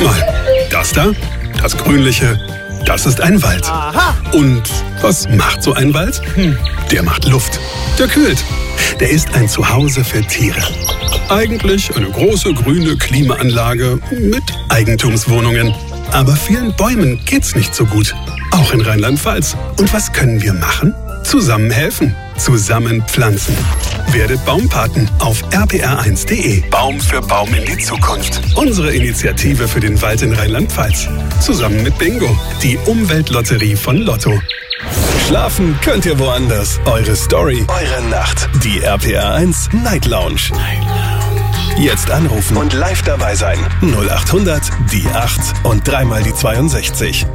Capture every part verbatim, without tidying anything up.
mal, das da, das Grünliche, das ist ein Wald. Aha. Und was macht so ein Wald? Hm, der macht Luft. Der kühlt. Der ist ein Zuhause für Tiere. Eigentlich eine große grüne Klimaanlage mit Eigentumswohnungen. Aber vielen Bäumen geht's nicht so gut. Auch in Rheinland-Pfalz. Und was können wir machen? Zusammen helfen. Zusammen pflanzen. Werdet Baumpaten auf r p r eins punkt d e. Baum für Baum in die Zukunft. Unsere Initiative für den Wald in Rheinland-Pfalz. Zusammen mit Bingo, die Umweltlotterie von Lotto. Schlafen könnt ihr woanders. Eure Story, eure Nacht. Die R P R eins Night Lounge. Jetzt anrufen und live dabei sein. null acht hundert, die acht und dreimal die zweiundsechzig.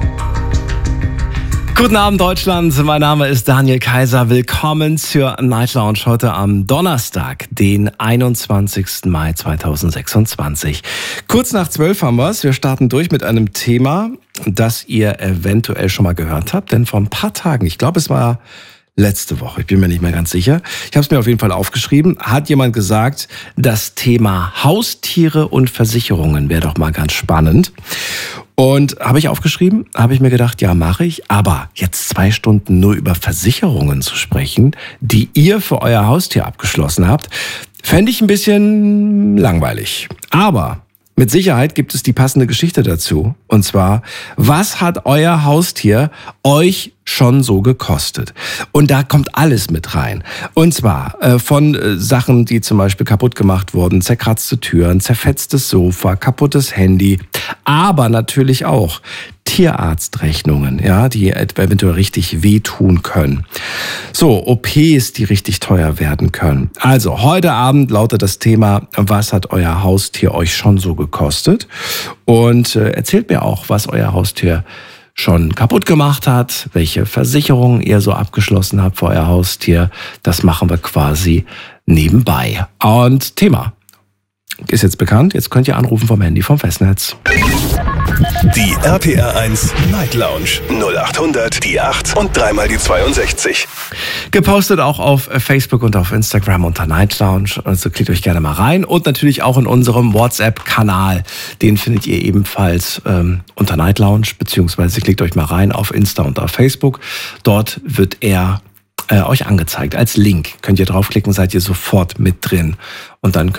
Guten Abend, Deutschland. Mein Name ist Daniel Kaiser. Willkommen zur Night Lounge heute am Donnerstag, den einundzwanzigsten Mai zweitausendsechsundzwanzig. Kurz nach zwölf haben wir es. Wir starten durch mit einem Thema, das ihr eventuell schon mal gehört habt. Denn vor ein paar Tagen, ich glaube, es war letzte Woche, ich bin mir nicht mehr ganz sicher, ich habe es mir auf jeden Fall aufgeschrieben, hat jemand gesagt, das Thema Haustiere und Versicherungen wäre doch mal ganz spannend. Und habe ich aufgeschrieben, habe ich mir gedacht, ja, mache ich. Aber jetzt zwei Stunden nur über Versicherungen zu sprechen, die ihr für euer Haustier abgeschlossen habt, fände ich ein bisschen langweilig. Aber mit Sicherheit gibt es die passende Geschichte dazu. Und zwar, was hat euer Haustier euch schon so gekostet? Und da kommt alles mit rein. Und zwar äh, von äh, Sachen, die zum Beispiel kaputt gemacht wurden, zerkratzte Türen, zerfetztes Sofa, kaputtes Handy, aber natürlich auch Tierarztrechnungen, ja, die eventuell richtig wehtun können. So, O Ps, die richtig teuer werden können. Also, heute Abend lautet das Thema, was hat euer Haustier euch schon so gekostet? Und äh, erzählt mir auch, was euer Haustier schon kaputt gemacht hat, welche Versicherungen ihr so abgeschlossen habt für euer Haustier. Das machen wir quasi nebenbei. Und Thema ist jetzt bekannt. Jetzt könnt ihr anrufen vom Handy vom Festnetz. Die R P R eins Night Lounge null acht hundert, die acht und dreimal die zweiundsechzig. Gepostet auch auf Facebook und auf Instagram unter Night Lounge. Also klickt euch gerne mal rein. Und natürlich auch in unserem WhatsApp-Kanal. Den findet ihr ebenfalls ähm, unter Night Lounge, beziehungsweise klickt euch mal rein auf Insta und auf Facebook. Dort wird er äh, euch angezeigt als Link. Könnt ihr draufklicken, seid ihr sofort mit drin. Und dann